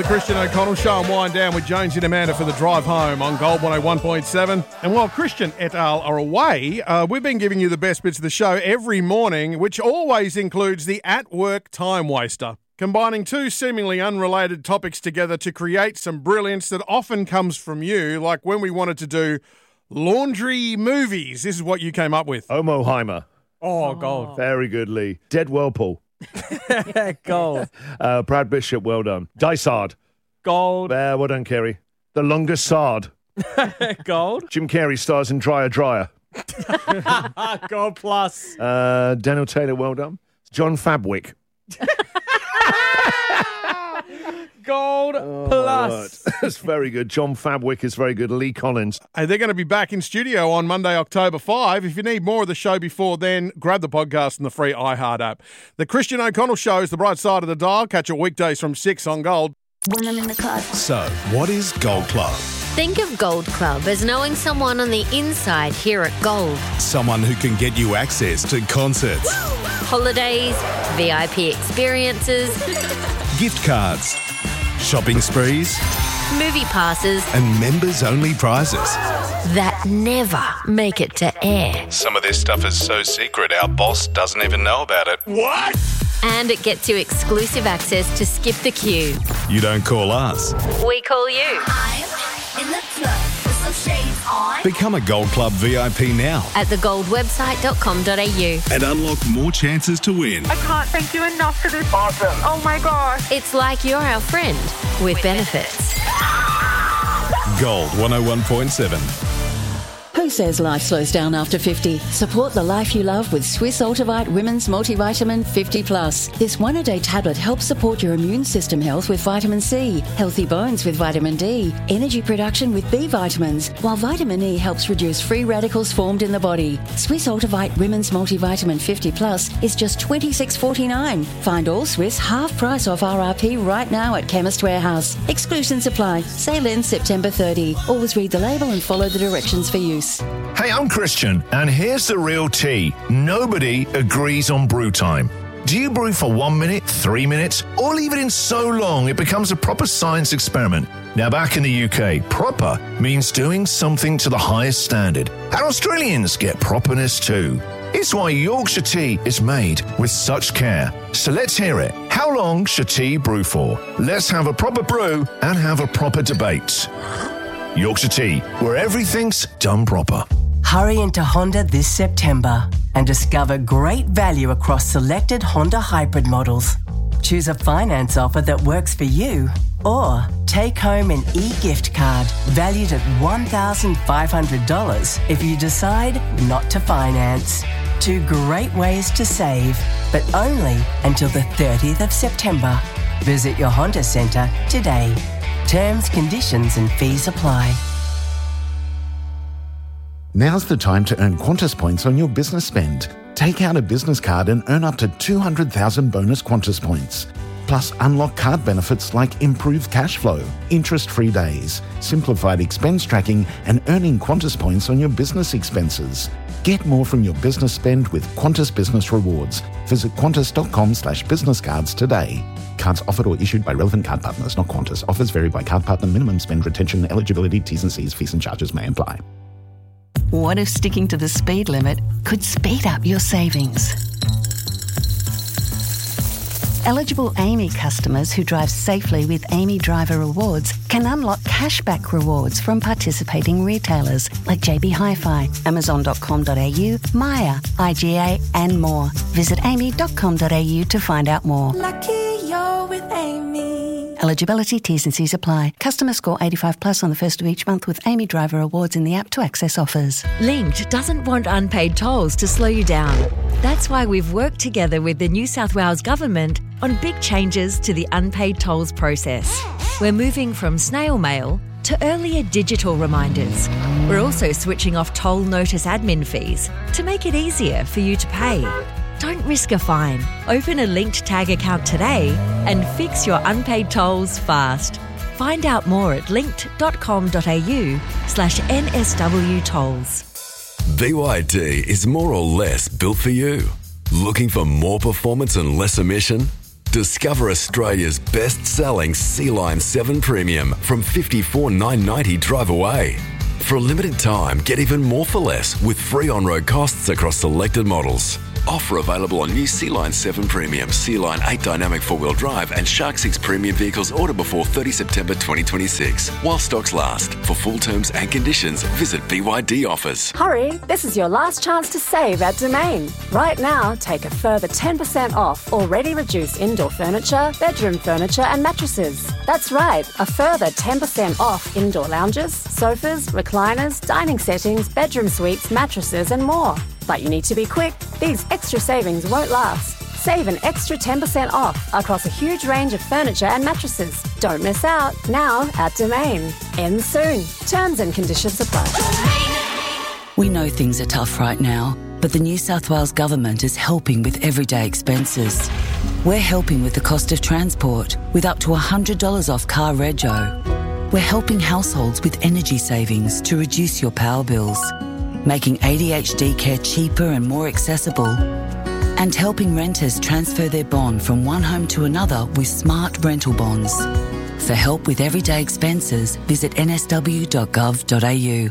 The Christian O'Connell Show and Wind Down with Jones and Amanda for the drive home on Gold 101.7. And while Christian et al. Are away, we've been giving you the best bits of the show every morning, which always includes the at-work time waster, combining two seemingly unrelated topics together to create some brilliance that often comes from you, like when we wanted to do laundry movies. This is what you came up with. Omoheimer. Oh, gold. Very good, Lee. Dead Whirlpool. Gold. Brad Bishop, well done. Dysard. Gold. Well done, Kerry. The Longest Sard. Gold. Jim Carrey stars in Dryer. Gold plus. Daniel Taylor, well done. John Fabwick. Gold plus. That's very good. John Fabwick is very good. Lee Collins. Hey, they're going to be back in studio on Monday, October 5. If you need more of the show before then, grab the podcast and the free iHeart app. The Christian O'Connell Show is the bright side of the dial. Catch it weekdays from 6 on Gold. When I'm in the club. So, what is Gold Club? Think of Gold Club as knowing someone on the inside here at Gold. Someone who can get you access to concerts, Holidays, VIP experiences, gift cards, shopping sprees, movie passes, and members-only prizes. that never make it to air. Some of this stuff is so secret our boss doesn't even know about it. What? And it gets you exclusive access to Skip the Queue. You don't call us. We call you. I'm in the club with some shades on. Become a Gold Club VIP now At thegoldwebsite.com.au. and unlock more chances to win. I can't thank you enough for this. Awesome. Oh my gosh. It's like you're our friend with benefits. Gold 101.7. Who says life slows down after 50? Support the life you love with Swiss Ultivite Women's Multivitamin 50 Plus. This one-a-day tablet helps support your immune system health with vitamin C, healthy bones with vitamin D, energy production with B vitamins, while vitamin E helps reduce free radicals formed in the body. Swiss Ultivite Women's Multivitamin 50 Plus is just $26.49. Find all Swiss half price off RRP right now at Chemist Warehouse. Exclusions apply. Sale ends September 30. Always read the label and follow the directions for use. Hey, I'm Christian, and here's the real tea. Nobody agrees on brew time. Do you brew for 1 minute, 3 minutes, or leave it in so long it becomes a proper science experiment? Now, back in the UK, proper means doing something to the highest standard. And Australians get properness too. It's why Yorkshire tea is made with such care. So let's hear it. How long should tea brew for? Let's have a proper brew and have a proper debate. Yorkshire Tea, where everything's done proper. Hurry into Honda this September and discover great value across selected Honda hybrid models. Choose a finance offer that works for you, or take home an e-gift card valued at $1,500 if you decide not to finance. 2 great ways to save, but only until the 30th of September. Visit your Honda Centre today. Terms, conditions and fees apply. Now's the time to earn Qantas points on your business spend. Take out a business card and earn up to 200,000 bonus Qantas points. Plus, unlock card benefits like improved cash flow, interest-free days, simplified expense tracking, and earning Qantas points on your business expenses. Get more from your business spend with Qantas Business Rewards. Visit qantas.com/business cards today. Cards offered or issued by relevant card partners, not Qantas. Offers vary by card partner. Minimum spend, retention, eligibility, T's and C's, fees and charges may apply. What if sticking to the speed limit could speed up your savings? Eligible AAMI customers who drive safely with AAMI Driver Rewards can unlock cashback rewards from participating retailers like JB Hi-Fi, Amazon.com.au, Maya, IGA and more. Visit aami.com.au to find out more. Lucky you're with Amy. Eligibility, T's and C's apply. Customer score 85 plus on the first of each month with AAMI Driver Rewards in the app to access offers. Linked doesn't want unpaid tolls to slow you down. That's why we've worked together with the New South Wales Government on big changes to the unpaid tolls process. We're moving from snail mail to earlier digital reminders. We're also switching off toll notice admin fees to make it easier for you to pay. Don't risk a fine. Open a Linked Tag account today and fix your unpaid tolls fast. Find out more at linked.com.au/NSW tolls. BYD is more or less built for you. Looking for more performance and less emission? Discover Australia's best-selling Sea Line 7 Premium from $54,990 drive away. For a limited time, get even more for less with free on-road costs across selected models. Offer available on new Sea Line 7 Premium, Sea Line 8 Dynamic 4-wheel drive and Shark 6 Premium vehicles ordered before 30 September 2026. While stocks last. For full terms and conditions, visit BYD Offers. Hurry, this is your last chance to save at Domain. Right now, take a further 10% off already reduced indoor furniture, bedroom furniture and mattresses. That's right, a further 10% off indoor lounges, sofas, recliners, dining settings, bedroom suites, mattresses and more. But you need to be quick. These extra savings won't last. Save an extra 10% off across a huge range of furniture and mattresses. Don't miss out. Now at Domain. Ends soon. Terms and conditions apply. We know things are tough right now, but the New South Wales Government is helping with everyday expenses. We're helping with the cost of transport with up to $100 off car rego. We're helping households with energy savings to reduce your power bills, making ADHD care cheaper and more accessible, and helping renters transfer their bond from one home to another with smart rental bonds. For help with everyday expenses, visit nsw.gov.au.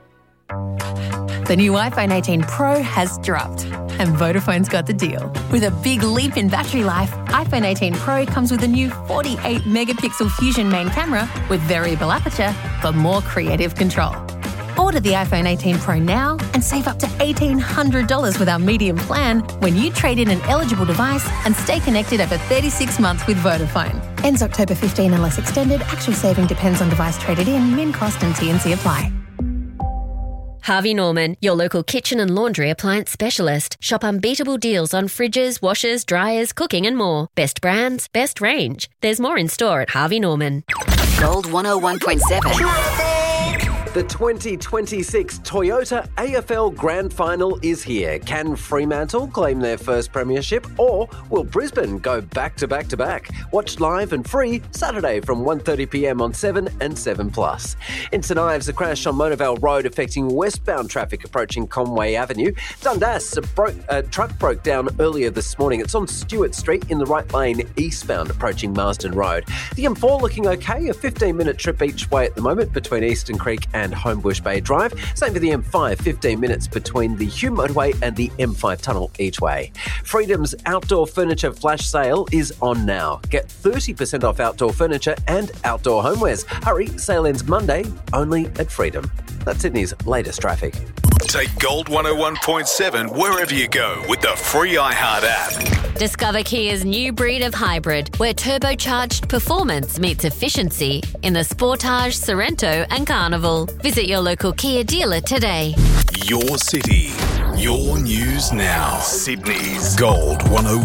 The new iPhone 18 Pro has dropped, and Vodafone's got the deal. With a big leap in battery life, iPhone 18 Pro comes with a new 48-megapixel Fusion main camera with variable aperture for more creative control. Order the iPhone 18 Pro now and save up to $1,800 with our medium plan when you trade in an eligible device and stay connected over 36 months with Vodafone. Ends October 15 unless extended. Actual saving depends on device traded in. Min cost and T&C apply. Harvey Norman, your local kitchen and laundry appliance specialist. Shop unbeatable deals on fridges, washers, dryers, cooking and more. Best brands, best range. There's more in store at Harvey Norman. Gold 101.7. The 2026 Toyota AFL Grand Final is here. Can Fremantle claim their first premiership, or will Brisbane go back to back to back? Watch live and free Saturday from 1:30pm on 7 and 7+. In St Ives, a crash on Monavale Road affecting westbound traffic approaching Conway Avenue. Dundas, a truck broke down earlier this morning. It's on Stewart Street in the right lane eastbound approaching Marsden Road. The M4 looking okay, a 15-minute trip each way at the moment between Eastern Creek and Homebush Bay Drive. Same for the M5, 15 minutes between the Hume Motorway and the M5 tunnel each way. Freedom's outdoor furniture flash sale is on now. Get 30% off outdoor furniture and outdoor homewares. Hurry, sale ends Monday, only at Freedom. That's Sydney's latest traffic. Take Gold 101.7 wherever you go with the free iHeart app. Discover Kia's new breed of hybrid, where turbocharged performance meets efficiency in the Sportage, Sorrento and Carnival. Visit your local Kia dealer today. Your city, your news now. Sydney's Gold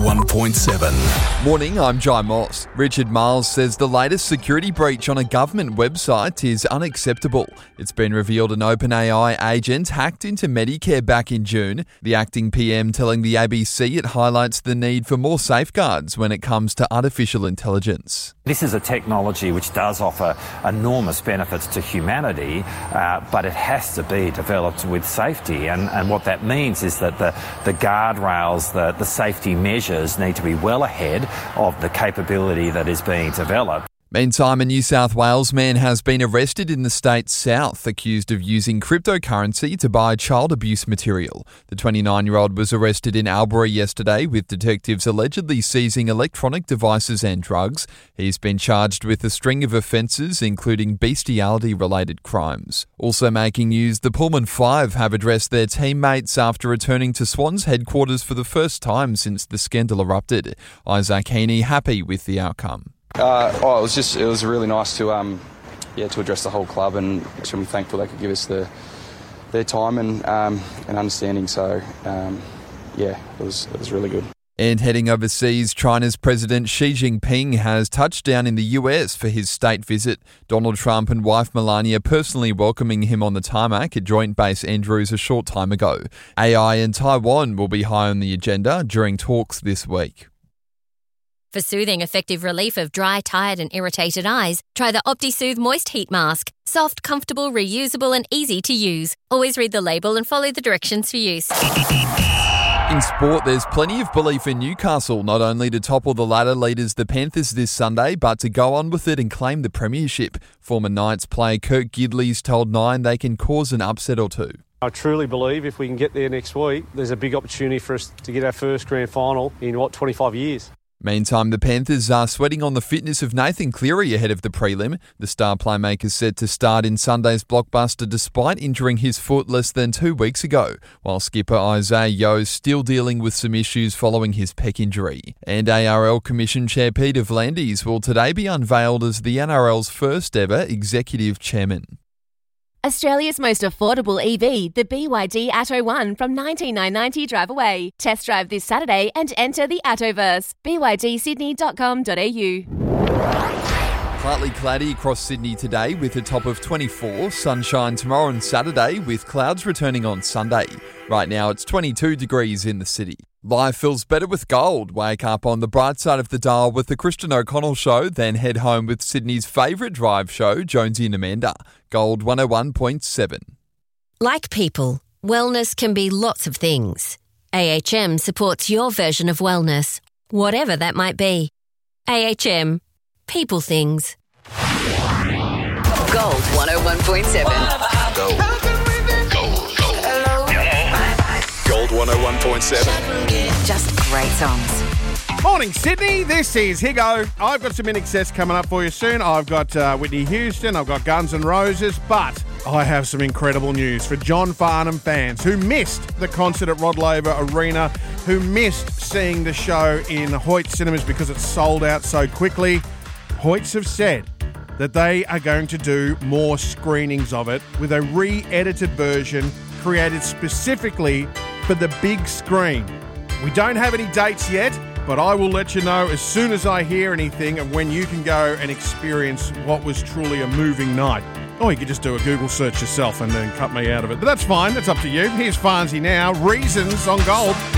101.7. Morning, I'm Jai Moss. Richard Marles says the latest security breach on a government website is unacceptable. It's been revealed an OpenAI agent hacked into Medicare back in June. The acting PM telling the ABC it highlights the need for more safeguards when it comes to artificial intelligence. This is a technology which does offer enormous benefits to humanity, but it has to be developed with safety. And what that means is that the guardrails, the safety measures need to be well ahead of the capability that is being developed. Meantime, a New South Wales man has been arrested in the state's south, accused of using cryptocurrency to buy child abuse material. The 29-year-old was arrested in Albury yesterday, with detectives allegedly seizing electronic devices and drugs. He's been charged with a string of offences, including bestiality-related crimes. Also making news, the Pullman Five have addressed their teammates after returning to Swans headquarters for the first time since the scandal erupted. Isaac Heaney happy with the outcome. It was really nice to address the whole club, and extremely thankful they could give us their time and understanding. So it was really good. And heading overseas, China's President Xi Jinping has touched down in the US for his state visit. Donald Trump and wife Melania personally welcoming him on the tarmac at Joint Base Andrews a short time ago. AI and Taiwan will be high on the agenda during talks this week. For soothing, effective relief of dry, tired and irritated eyes, try the OptiSoothe Moist Heat Mask. Soft, comfortable, reusable and easy to use. Always read the label and follow the directions for use. In sport, there's plenty of belief in Newcastle, not only to topple the ladder leaders the Panthers this Sunday, but to go on with it and claim the premiership. Former Knights player Kirk Gidley's told Nine they can cause an upset or two. I truly believe if we can get there next week, there's a big opportunity for us to get our first grand final in, 25 years. Meantime, the Panthers are sweating on the fitness of Nathan Cleary ahead of the prelim. The star playmaker is set to start in Sunday's blockbuster despite injuring his foot less than 2 weeks ago, while skipper Isaiah Yeo's still dealing with some issues following his pec injury. And ARL Commission Chair Peter V'landys will today be unveiled as the NRL's first ever executive chairman. Australia's most affordable EV, the BYD Atto 1 from $19,990 drive away. Test drive this Saturday and enter the Attoverse. BYDSydney.com.au. Partly cloudy across Sydney today with a top of 24, sunshine tomorrow and Saturday with clouds returning on Sunday. Right now it's 22 degrees in the city. Life feels better with gold. Wake up on the bright side of the dial with the Christian O'Connell Show, then head home with Sydney's favourite drive show, Jonesy and Amanda. Gold 101.7. Like people, wellness can be lots of things. AHM supports your version of wellness, whatever that might be. AHM. People things. Gold 101.7. Gold. Gold 101.7. Just great songs. Morning, Sydney. This is Higo. I've got some INXS coming up for you soon. I've got Whitney Houston. I've got Guns N' Roses. But I have some incredible news for John Farnham fans who missed the concert at Rod Laver Arena, who missed seeing the show in Hoyt Cinemas because it sold out so quickly. Hoyts have said that they are going to do more screenings of it with a re-edited version created specifically for the big screen. We don't have any dates yet, but I will let you know as soon as I hear anything of when you can go and experience what was truly a moving night. Or you could just do a Google search yourself and then cut me out of it. But that's fine. That's up to you. Here's Farnsey now. Reasons on Gold.